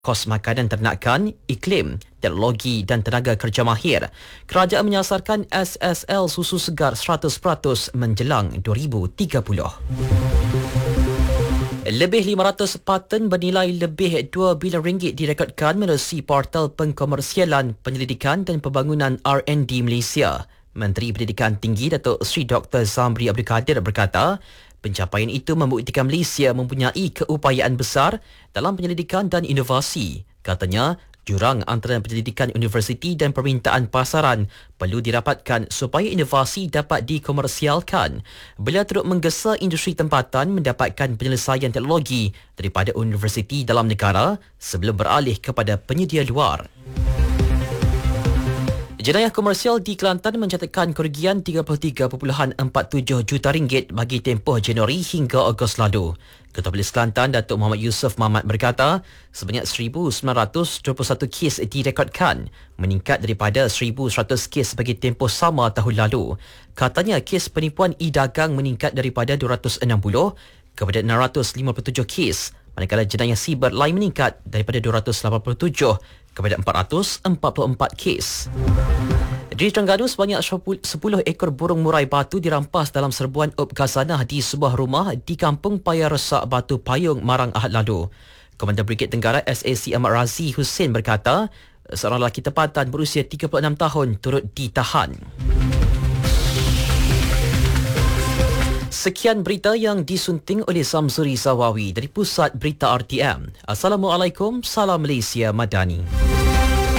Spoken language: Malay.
kos makanan ternakan, iklim, teknologi dan tenaga kerja mahir. Kerajaan menyasarkan SSL susu segar 100% menjelang 2030. Lebih 500 paten bernilai lebih 2 bilion ringgit direkodkan melalui portal pengkomersialan, penyelidikan dan pembangunan R&D Malaysia. Menteri Pendidikan Tinggi Datuk Seri Dr. Zamri Abdul Kadir berkata, pencapaian itu membuktikan Malaysia mempunyai keupayaan besar dalam penyelidikan dan inovasi. Katanya, jurang antara penyelidikan universiti dan permintaan pasaran perlu dirapatkan supaya inovasi dapat dikomersialkan. Beliau turut menggesa industri tempatan mendapatkan penyelesaian teknologi daripada universiti dalam negara sebelum beralih kepada penyedia luar. Jenayah komersial di Kelantan mencatatkan kerugian 33.47 juta ringgit bagi tempoh Januari hingga Ogos lalu. Ketua Polis Kelantan, Datuk Muhammad Yusof Mahmat berkata, sebanyak 1,921 kes direkodkan, meningkat daripada 1,100 kes bagi tempoh sama tahun lalu. Katanya, kes penipuan e-dagang meningkat daripada 260 kepada 657 kes, manakala jenayah siber lain meningkat daripada 287 kepada 444 kes. Di Terengganu, sebanyak 10 ekor burung murai batu dirampas dalam serbuan op khazanah di sebuah rumah di Kampung Paya Resak Batu Payung, Marang Ahad lalu. Komandan Brigade Tenggara SAC Ahmad Razi Hussein berkata, seorang lelaki tempatan berusia 36 tahun turut ditahan. Sekian berita yang disunting oleh Samsuri Sawawi dari Pusat Berita RTM. Assalamualaikum, salam Malaysia Madani.